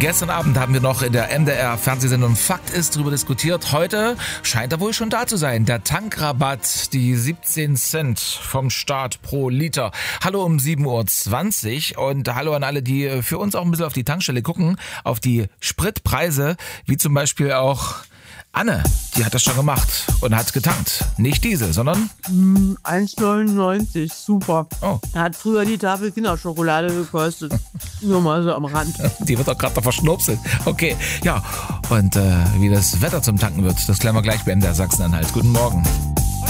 Gestern Abend haben wir noch in der MDR-Fernsehsendung Fakt ist darüber diskutiert. Heute scheint er wohl schon da zu sein. Der Tankrabatt, die 17 Cent vom Staat pro Liter. Hallo um 7.20 Uhr und hallo an alle, die für uns auch ein bisschen auf die Tankstelle gucken, auf die Spritpreise, wie zum Beispiel auch Anne, die hat das schon gemacht und hat getankt. Nicht Diesel, sondern 1,99, super. Oh. Hat früher die Tafel Kinderschokolade gekostet. Nur mal so am Rand. Die wird doch gerade noch verschnurpselt. Okay, ja. Und wie das Wetter zum Tanken wird, das klären wir gleich bei MDR Sachsen-Anhalt. Guten Morgen.